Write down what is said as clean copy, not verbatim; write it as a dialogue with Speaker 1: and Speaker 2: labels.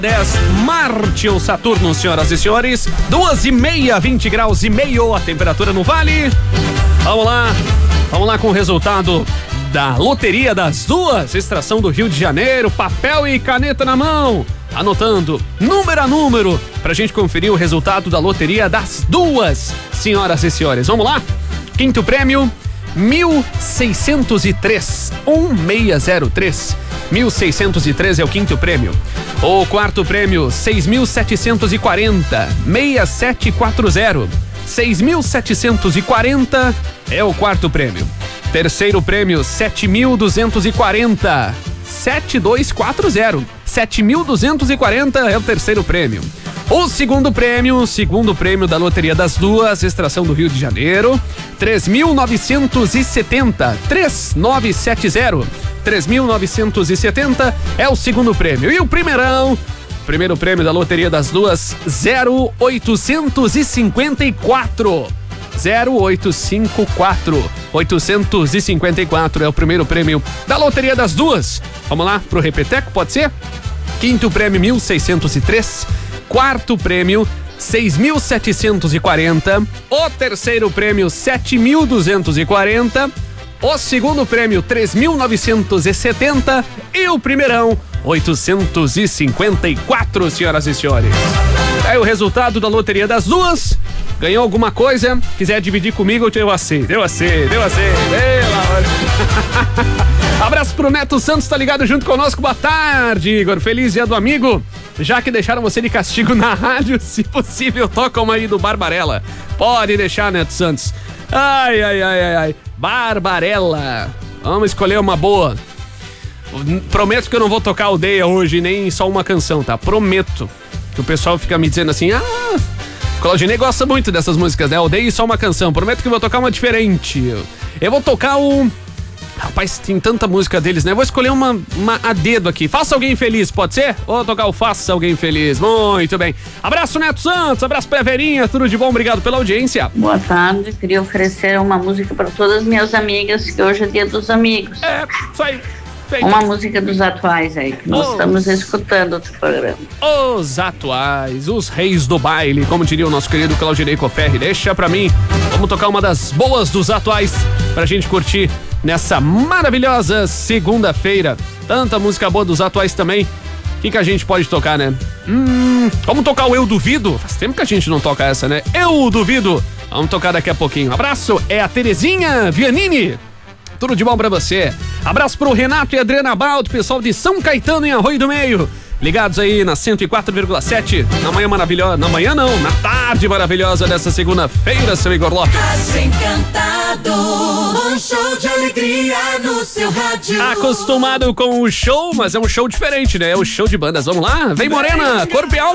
Speaker 1: 10, Marte ou Saturno, senhoras e senhores. 2h30, 20 graus e meio a temperatura no Vale. Vamos lá com o resultado da Loteria das Duas, extração do Rio de Janeiro, papel e caneta na mão, anotando número a número pra gente conferir o resultado da Loteria das Duas, senhoras e senhores. Vamos lá? Quinto prêmio, 1603, 1603. 1603 é o quinto prêmio. O quarto prêmio, 6.740, 6740. 6.740 é o quarto prêmio. Terceiro prêmio, 7.240, 7240. 7.240 é o terceiro prêmio. O segundo prêmio da Loteria das Duas, extração do Rio de Janeiro, 3.970, 3970. 3.970 é o segundo prêmio. E o primeiro prêmio da Loteria das Duas, 0854. 0854. 854 é o primeiro prêmio da Loteria das Duas. Vamos lá pro repeteco, pode ser? Quinto prêmio, 1.603. Quarto prêmio, 6.740. O terceiro prêmio, 7.240. O segundo prêmio, 3.970. E o primeirão, 854, senhoras e senhores. Aí o resultado da Loteria das Duas. Ganhou alguma coisa? Quiser dividir comigo, eu aceito. Abraço pro Neto Santos, tá ligado junto conosco. Boa tarde, Igor. Feliz dia do amigo. Já que deixaram você de castigo na rádio, se possível, toca uma aí do Barbarella. Pode deixar, Neto Santos. Ai. Barbarella. Vamos escolher uma boa. Prometo que eu não vou tocar Aldeia hoje, nem só uma canção, tá? Prometo. Que o pessoal fica me dizendo assim, Claudinei gosta muito dessas músicas, né? Aldeia e só uma canção. Prometo que eu vou tocar uma diferente. Eu vou tocar o... Rapaz, tem tanta música deles, né? Eu vou escolher uma a dedo aqui. Faça Alguém Feliz, pode ser? Vou tocar o Faça Alguém Feliz. Muito bem. Abraço, Neto Santos. Abraço pra Verinha. Tudo de bom. Obrigado pela audiência.
Speaker 2: Boa tarde. Queria oferecer uma música para todas as minhas amigas, que hoje é dia dos amigos.
Speaker 1: Isso aí. Feito.
Speaker 2: Uma música dos atuais aí, que nós estamos escutando outro programa.
Speaker 1: Os atuais, os reis do baile, como diria o nosso querido Claudinei Coferri. Deixa pra mim. Vamos tocar uma das boas dos atuais pra gente curtir nessa maravilhosa segunda-feira. Tanta música boa dos atuais também. O que a gente pode tocar, né? Vamos tocar o Eu Duvido? Faz tempo que a gente não toca essa, né? Eu Duvido. Vamos tocar daqui a pouquinho. Abraço, é a Terezinha Vianini. Tudo de bom pra você. Abraço pro Renato e Adriana Baldo, pessoal de São Caetano em Arroio do Meio. Ligados aí na 104,7. Na manhã maravilhosa. Na manhã não, na tarde maravilhosa dessa segunda-feira, seu Igor Lopes.
Speaker 3: Encantado, um show de alegria no seu rádio.
Speaker 1: Acostumado com o show, mas é um show diferente, né? É o show de bandas. Vamos lá? Vem Morena, Corpo e Alma.